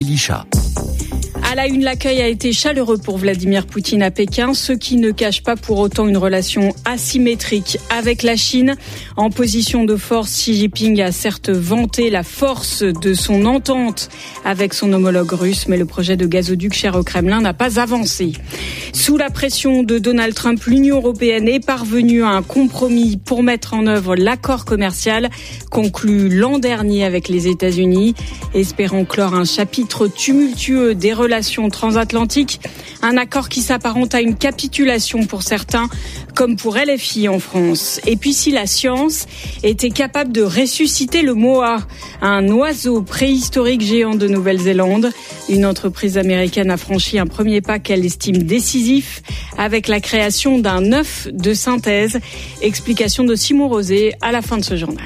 Elisha. À la une, l'accueil a été chaleureux pour Vladimir Poutine à Pékin, ce qui ne cache pas pour autant une relation asymétrique avec la Chine. En position de force, Xi Jinping a certes vanté la force de son entente avec son homologue russe, mais le projet de gazoduc cher au Kremlin n'a pas avancé. Sous la pression de Donald Trump, l'Union européenne est parvenue à un compromis pour mettre en œuvre l'accord commercial conclu l'an dernier avec les États-Unis, espérant clore un chapitre tumultueux des relations transatlantiques, un accord qui s'apparente à une capitulation pour certains, comme pour LFI en France. Et puis si la science était capable de ressusciter le moa, un oiseau préhistorique géant de Nouvelle-Zélande, une entreprise américaine a franchi un premier pas qu'elle estime décisif avec la création d'un œuf de synthèse. Explication de Simon Rosé à la fin de ce journal.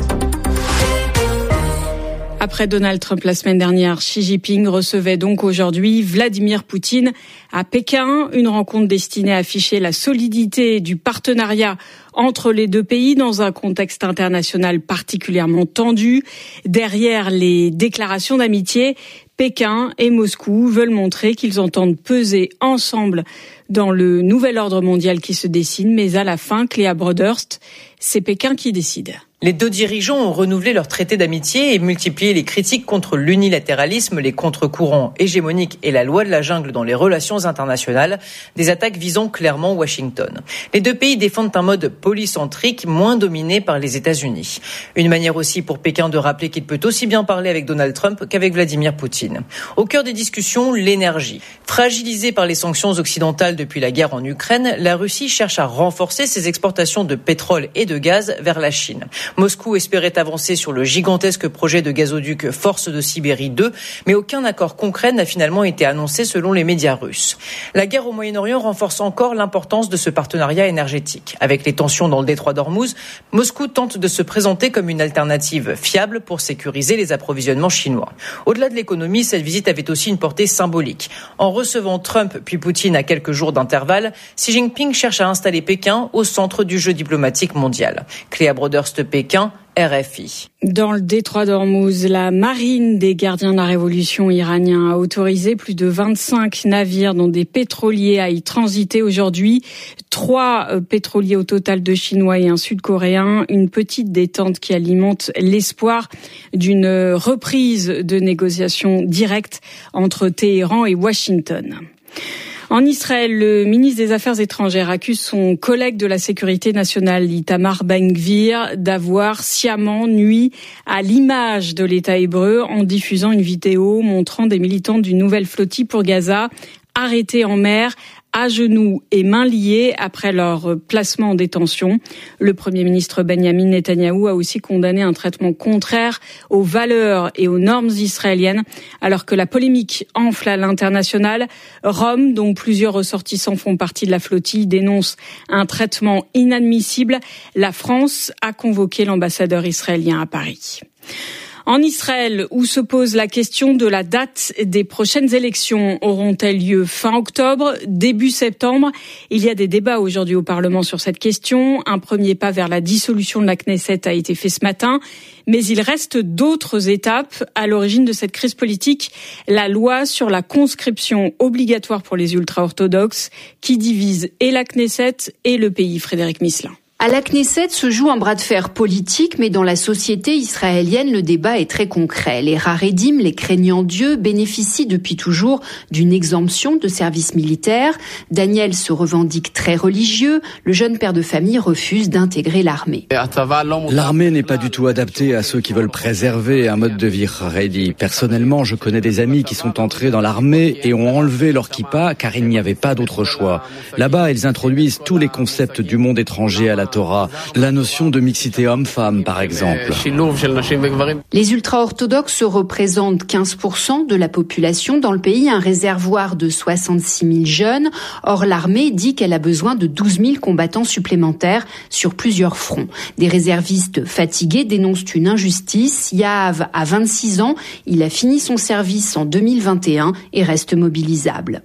Après Donald Trump la semaine dernière, Xi Jinping recevait donc aujourd'hui Vladimir Poutine à Pékin. Une rencontre destinée à afficher la solidité du partenariat entre les deux pays dans un contexte international particulièrement tendu. Derrière les déclarations d'amitié, Pékin et Moscou veulent montrer qu'ils entendent peser ensemble dans le nouvel ordre mondial qui se dessine. Mais à la fin, Cléa Broderst, c'est Pékin qui décide. Les deux dirigeants ont renouvelé leur traité d'amitié et multiplié les critiques contre l'unilatéralisme, les contre-courants hégémoniques et la loi de la jungle dans les relations internationales, des attaques visant clairement Washington. Les deux pays défendent un mode polycentrique moins dominé par les États-Unis. Une manière aussi pour Pékin de rappeler qu'il peut aussi bien parler avec Donald Trump qu'avec Vladimir Poutine. Au cœur des discussions, l'énergie. Fragilisée par les sanctions occidentales depuis la guerre en Ukraine, la Russie cherche à renforcer ses exportations de pétrole et de gaz vers la Chine. Moscou espérait avancer sur le gigantesque projet de gazoduc Force de Sibérie 2, mais aucun accord concret n'a finalement été annoncé selon les médias russes. La guerre au Moyen-Orient renforce encore l'importance de ce partenariat énergétique. Avec les tensions dans le détroit d'Ormuz, Moscou tente de se présenter comme une alternative fiable pour sécuriser les approvisionnements chinois. Au-delà de l'économie, cette visite avait aussi une portée symbolique. En recevant Trump puis Poutine à quelques jours d'intervalle, Xi Jinping cherche à installer Pékin au centre du jeu diplomatique mondial. Cléa Broderst, Pékin, RFI. Dans le détroit d'Ormuz, la marine des gardiens de la révolution iranien a autorisé plus de 25 navires dont des pétroliers à y transiter aujourd'hui. 3 pétroliers au total, 2 Chinois et un Sud-Coréen. Une petite détente qui alimente l'espoir d'une reprise de négociations directes entre Téhéran et Washington. En Israël, le ministre des Affaires étrangères accuse son collègue de la sécurité nationale, Itamar Ben-Gvir, d'avoir sciemment nui à l'image de l'État hébreu en diffusant une vidéo montrant des militants d'une nouvelle flottille pour Gaza arrêtés en mer, à genoux et mains liées après leur placement en détention. Le Premier ministre Benjamin Netanyahou a aussi condamné un traitement contraire aux valeurs et aux normes israéliennes, alors que la polémique enfle à l'international. Rome, dont plusieurs ressortissants font partie de la flottille, dénonce un traitement inadmissible. La France a convoqué l'ambassadeur israélien à Paris. En Israël, où se pose la question de la date des prochaines élections, auront-elles lieu fin octobre, début septembre? Il y a des débats aujourd'hui au Parlement sur cette question. Un premier pas vers la dissolution de la Knesset a été fait ce matin, mais il reste d'autres étapes à l'origine de cette crise politique. La loi sur la conscription obligatoire pour les ultra-orthodoxes qui divise et la Knesset et le pays. Frédéric Misselin. À la Knesset se joue un bras de fer politique, mais dans la société israélienne, le débat est très concret. Les Haredim, les craignants Dieu, bénéficient depuis toujours d'une exemption de service militaire. Daniel se revendique très religieux. Le jeune père de famille refuse d'intégrer l'armée. L'armée n'est pas du tout adaptée à ceux qui veulent préserver un mode de vie Haredi. Personnellement, je connais des amis qui sont entrés dans l'armée et ont enlevé leur kippa car il n'y avait pas d'autre choix. Là-bas, ils introduisent tous les concepts du monde étranger à la Torah, la notion de mixité homme-femme par exemple. Les ultra-orthodoxes représentent 15% de la population dans le pays, un réservoir de 66 000 jeunes. Or, l'armée dit qu'elle a besoin de 12 000 combattants supplémentaires sur plusieurs fronts. Des réservistes fatigués dénoncent une injustice. Yahav a 26 ans, il a fini son service en 2021 et reste mobilisable.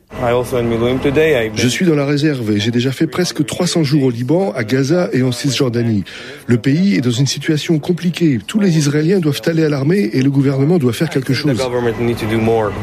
Je suis dans la réserve et j'ai déjà fait presque 300 jours au Liban, à Gaza et en Cisjordanie. Le pays est dans une situation compliquée. Tous les Israéliens doivent aller à l'armée et le gouvernement doit faire quelque chose.